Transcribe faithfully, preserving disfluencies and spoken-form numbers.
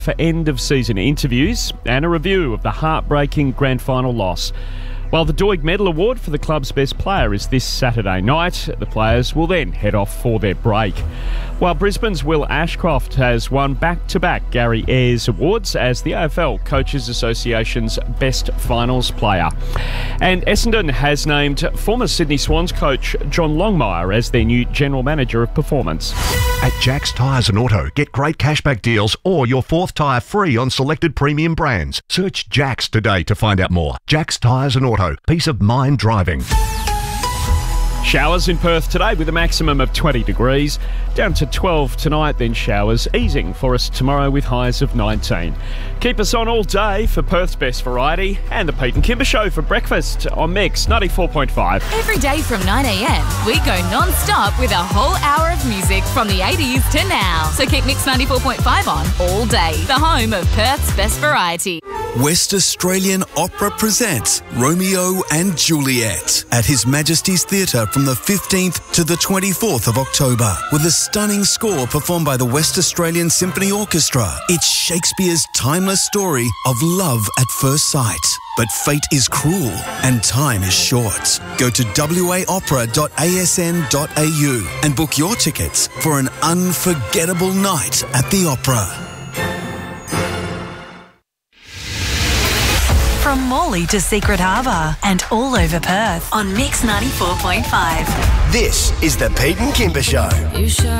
For end-of-season interviews and a review of the heartbreaking grand final loss. While the Doig Medal Award for the club's best player is this Saturday night, the players will then head off for their break. While Brisbane's Will Ashcroft has won back-to-back Gary Ayres Awards as the A F L Coaches Association's best finals player. And Essendon has named former Sydney Swans coach John Longmire as their new General Manager of Performance. At Jack's Tyres and Auto, get great cashback deals or your fourth tyre free on selected premium brands. Search Jack's today to find out more. Jack's Tyres and Auto. Peace of mind driving. Showers in Perth today with a maximum of twenty degrees. Down to twelve tonight, then showers easing for us tomorrow with highs of nineteen. Keep us on all day for Perth's best variety and the Pete and Kimber Show for breakfast on Mix ninety-four point five. Every day from nine a m, we go non-stop with a whole hour of music from the eighties to now. So keep Mix ninety-four point five on all day, the home of Perth's best variety. West Australian Opera presents Romeo and Juliet at His Majesty's Theatre from the fifteenth to the twenty-fourth of October with a stunning score performed by the West Australian Symphony Orchestra. It's Shakespeare's timeless story of love at first sight. But fate is cruel and time is short. Go to w a opera dot a s n dot a u and book your tickets for an unforgettable night at the opera. From Morley to Secret Harbour and all over Perth on Mix ninety-four point five. This is the Pete and Kimber Show. You sure